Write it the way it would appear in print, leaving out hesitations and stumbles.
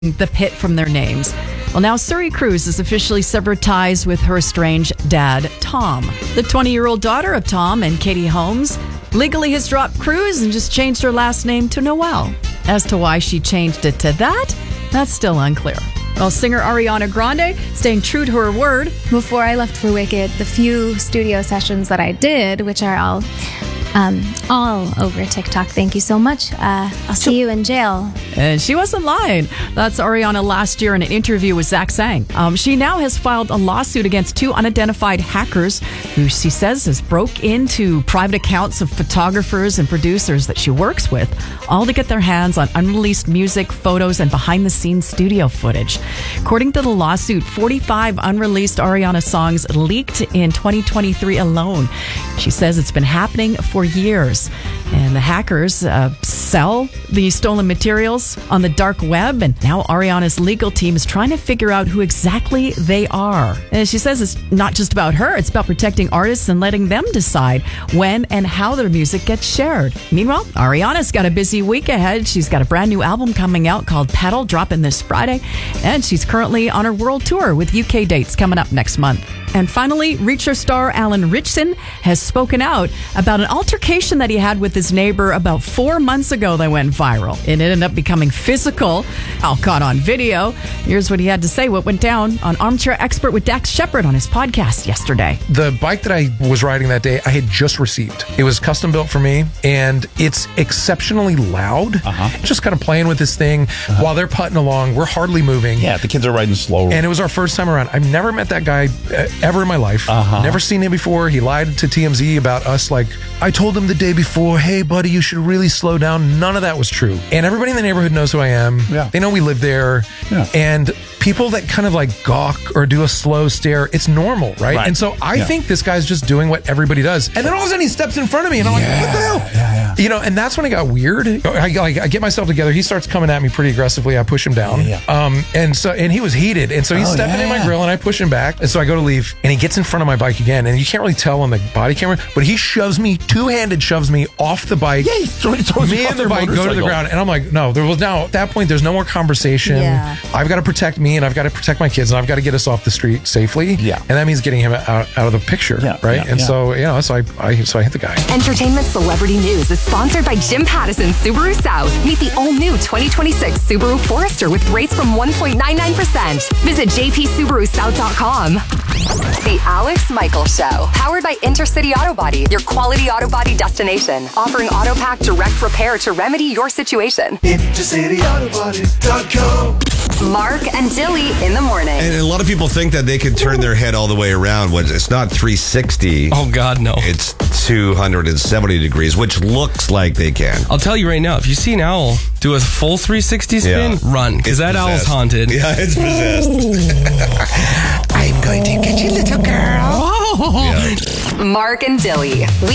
the pit from their names. Well, now Suri Cruise has officially severed ties with her estranged dad, Tom. The 20-year-old daughter of Tom and Katie Holmes legally has dropped Cruise and just changed her last name to Noel. As to why she changed it to that, that's still unclear. Well, singer Ariana Grande staying true to her word. Before I left for Wicked, the few studio sessions that I did, which are all over TikTok. Thank you so much. I'll see you in jail. And she wasn't lying. That's Ariana last year in an interview with Zach Sang. She now has filed a lawsuit against two unidentified hackers who she says has broke into private accounts of photographers and producers that she works with, all to get their hands on unreleased music, photos, and behind-the-scenes studio footage. According to the lawsuit, 45 unreleased Ariana songs leaked in 2023 alone. She says it's been happening for years. And the hackers sell the stolen materials on the dark web. And now Ariana's legal team is trying to figure out who exactly they are. And she says it's not just about her. It's about protecting artists and letting them decide when and how their music gets shared. Meanwhile, Ariana's got a busy week ahead. She's got a brand new album coming out called Pedal, dropping this Friday. And she's currently on her world tour with UK dates coming up next month. And finally, Reacher star Alan Ritchson has spoken out about an altercation that he had with his neighbor about 4 months ago that went viral. It ended up becoming physical, all caught on video. Here's what he had to say, what went down on Armchair Expert with Dax Shepard on his podcast yesterday. The bike that I was riding that day, I had just received. It was custom built for me, and it's exceptionally loud. Just kind of playing with this thing while they're putting along. We're hardly moving. Yeah, the kids are riding slow. And it was our first time around. I've never met that guy ever in my life. Never seen him before. He lied to TMZ about us. Like, I told him the day before, hey, buddy, you should really slow down. None of that was true. And everybody in the neighborhood knows who I am. Yeah. They know we live there. Yeah. And people that kind of like gawk or do a slow stare, it's normal, right? And so I think this guy's just doing what everybody does. And then all of a sudden he steps in front of me and I'm like, what the hell? You know, and that's when it got weird. I get myself together. He starts coming at me pretty aggressively. I push him down. And he was heated. And so he's stepping in my grill and I push him back. And so I go to leave and he gets in front of my bike again. And you can't really tell on the body camera, but he shoves me, two-handed shoves me off the bike. Yeah, he throws me and the bike go to the ground. And I'm like, no, there was now at that point, there's no more conversation. I've got to protect me and I've got to protect my kids and I've got to get us off the street safely. And that means getting him out of the picture. Right. And so, you know, so I hit the guy. Entertainment Celebrity News is sponsored by Jim Pattison Subaru South. Meet the all-new 2026 Subaru Forester with rates from 1.99%. Visit jpsubarusouth.com. The Alex Michael Show. Powered by Intercity Auto Body, your quality auto body destination. Offering auto pack direct repair to remedy your situation. IntercityAutoBody.com. Mark and Dilly in the morning. And a lot of people think that they can turn their head all the way around. When it's not 360. Oh, God, no. It's 270 degrees, which looks like they can. I'll tell you right now, if you see an owl do a full 360 spin, run, because that owl's haunted. Yeah, it's possessed. I'm going to get you, little girl. Mark and Dilly.